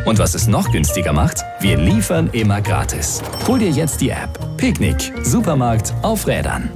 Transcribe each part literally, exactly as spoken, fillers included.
Und was es noch günstiger macht? Wir liefern immer gratis. Hol dir jetzt die App. Picknick. Supermarkt auf Rädern.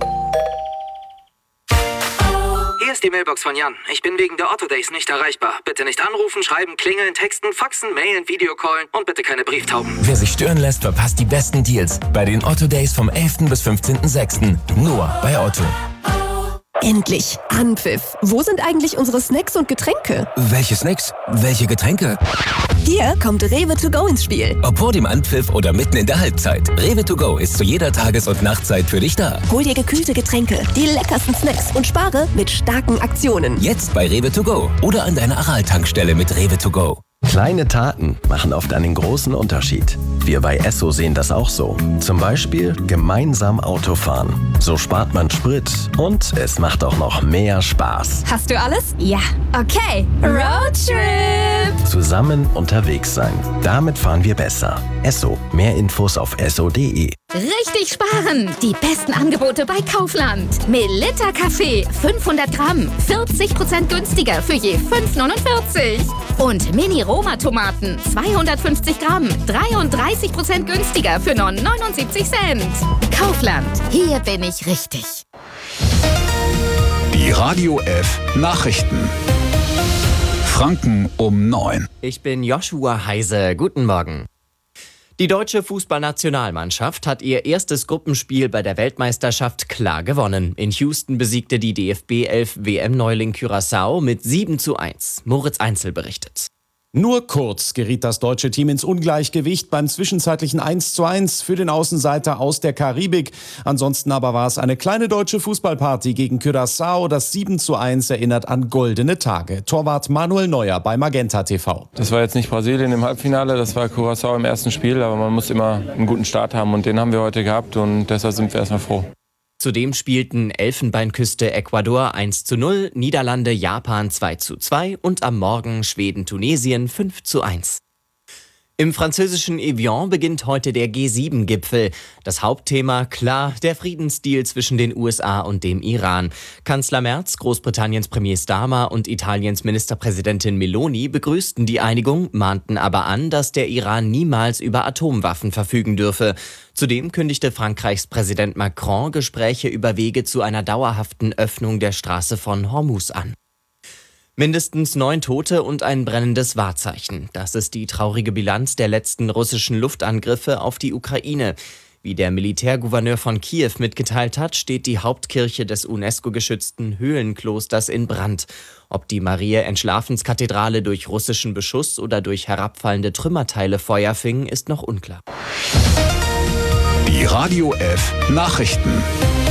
Hier ist die Mailbox von Jan. Ich bin wegen der Otto Days nicht erreichbar. Bitte nicht anrufen, schreiben, klingeln, texten, faxen, mailen, Videocallen und bitte keine Brieftauben. Wer sich stören lässt, verpasst die besten Deals bei den Otto Days vom elften bis fünfzehnten sechsten Nur bei Otto. Endlich Anpfiff. Wo sind eigentlich unsere Snacks und Getränke? Welche Snacks? Welche Getränke? Hier kommt Rewe to go ins Spiel. Ob vor dem Anpfiff oder mitten in der Halbzeit, Rewe to go ist zu jeder Tages- und Nachtzeit für dich da. Hol dir gekühlte Getränke, die leckersten Snacks und spare mit starken Aktionen. Jetzt bei Rewe to go oder an deiner Aral-Tankstelle mit Rewe to go. Kleine Taten machen oft einen großen Unterschied. Wir bei Esso sehen das auch so. Zum Beispiel gemeinsam Auto fahren. So spart man Sprit und es macht auch noch mehr Spaß. Hast du alles? Ja. Okay. Roadtrip! Zusammen unterwegs sein. Damit fahren wir besser. Esso. Mehr Infos auf esso punkt de. Richtig sparen! Die besten Angebote bei Kaufland. Melitta Kaffee, fünfhundert Gramm, vierzig Prozent günstiger für je fünf neunundvierzig. Und Mini-Roma-Tomaten, zweihundertfünfzig Gramm, dreiunddreißig Prozent günstiger für nur neunundsiebzig Cent. Kaufland, hier bin ich richtig. Die Radio F Nachrichten. Franken um neun. Ich bin Joshua Heise. Guten Morgen. Die deutsche Fußballnationalmannschaft hat ihr erstes Gruppenspiel bei der Weltmeisterschaft klar gewonnen. In Houston besiegte die D F B elf W M-Neuling Curaçao mit sieben zu eins. Moritz Einzel berichtet. Nur kurz geriet das deutsche Team ins Ungleichgewicht beim zwischenzeitlichen eins zu eins für den Außenseiter aus der Karibik. Ansonsten aber war es eine kleine deutsche Fußballparty gegen Curaçao. Das sieben zu eins erinnert an goldene Tage. Torwart Manuel Neuer bei Magenta T V. Das war jetzt nicht Brasilien im Halbfinale, das war Curaçao im ersten Spiel. Aber man muss immer einen guten Start haben und den haben wir heute gehabt und deshalb sind wir erstmal froh. Zudem spielten Elfenbeinküste Ecuador eins zu null, Niederlande Japan zwei zu zwei und am Morgen Schweden Tunesien fünf zu eins. Im französischen Evian beginnt heute der G sieben Gipfel. Das Hauptthema, klar, der Friedensdeal zwischen den U S A und dem Iran. Kanzler Merz, Großbritanniens Premier Starmer und Italiens Ministerpräsidentin Meloni begrüßten die Einigung, mahnten aber an, dass der Iran niemals über Atomwaffen verfügen dürfe. Zudem kündigte Frankreichs Präsident Macron Gespräche über Wege zu einer dauerhaften Öffnung der Straße von Hormuz an. Mindestens neun Tote und ein brennendes Wahrzeichen. Das ist die traurige Bilanz der letzten russischen Luftangriffe auf die Ukraine. Wie der Militärgouverneur von Kiew mitgeteilt hat, steht die Hauptkirche des UNESCO-geschützten Höhlenklosters in Brand. Ob die Mariä-Entschlafenskathedrale durch russischen Beschuss oder durch herabfallende Trümmerteile Feuer fing, ist noch unklar. Die Radio F Nachrichten.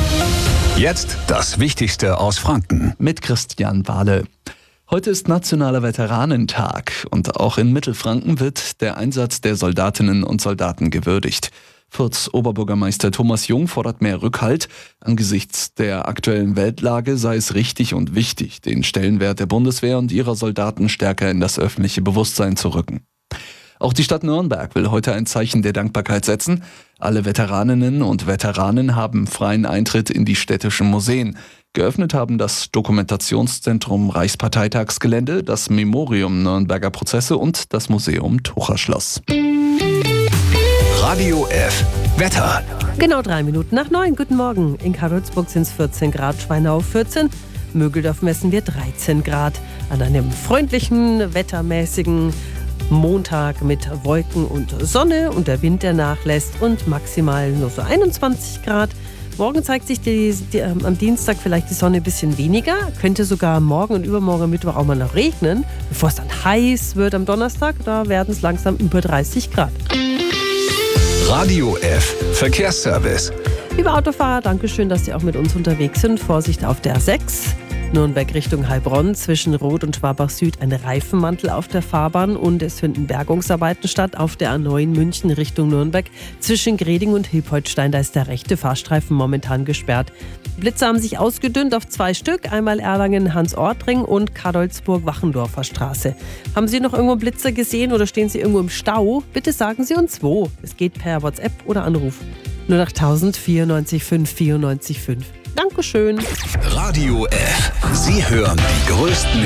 Jetzt das Wichtigste aus Franken. Mit Christian Wahle. Heute ist Nationaler Veteranentag und auch in Mittelfranken wird der Einsatz der Soldatinnen und Soldaten gewürdigt. Fürths Oberbürgermeister Thomas Jung fordert mehr Rückhalt. Angesichts der aktuellen Weltlage sei es richtig und wichtig, den Stellenwert der Bundeswehr und ihrer Soldaten stärker in das öffentliche Bewusstsein zu rücken. Auch die Stadt Nürnberg will heute ein Zeichen der Dankbarkeit setzen. Alle Veteraninnen und Veteranen haben freien Eintritt in die städtischen Museen. Geöffnet haben das Dokumentationszentrum Reichsparteitagsgelände, das Memorium Nürnberger Prozesse und das Museum Tucherschloss. Radio F Wetter. Genau drei Minuten nach neun. Guten Morgen. In Karlsburg sind es vierzehn Grad, Schweinau vierzehn. Mögeldorf messen wir dreizehn Grad. An einem freundlichen, wettermäßigen Montag mit Wolken und Sonne und der Wind, der nachlässt und maximal nur so einundzwanzig Grad. Morgen zeigt sich die, die, ähm, am Dienstag vielleicht die Sonne ein bisschen weniger. Könnte sogar morgen und übermorgen Mittwoch auch mal noch regnen. Bevor es dann heiß wird am Donnerstag, da werden es langsam über dreißig Grad. Radio F Verkehrsservice. Liebe Autofahrer, danke schön, dass Sie auch mit uns unterwegs sind. Vorsicht auf der A sechs. Nürnberg Richtung Heilbronn, zwischen Roth und Schwabach Süd ein Reifenmantel auf der Fahrbahn und es finden Bergungsarbeiten statt auf der A neun München Richtung Nürnberg. Zwischen Greding und Hilpoltstein, da ist der rechte Fahrstreifen momentan gesperrt. Blitze haben sich ausgedünnt auf zwei Stück, einmal Erlangen Hans-Ortring und Kadolzburg-Wachendorfer Straße. Haben Sie noch irgendwo Blitzer gesehen oder stehen Sie irgendwo im Stau? Bitte sagen Sie uns wo. Es geht per WhatsApp oder Anruf. null acht tausend vierundneunzig fünf vierundneunzig fünf. Dankeschön. Radio F. Sie hören die größten